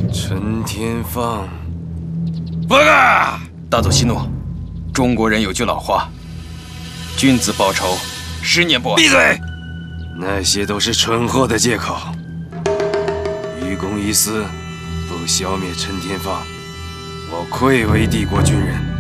陈天放， 报告！大佐息怒，中国人有句老话：君子报仇，10年不晚。 闭嘴！那些都是蠢货的借口。愚公移私，不消灭陈天放，我愧为帝国军人。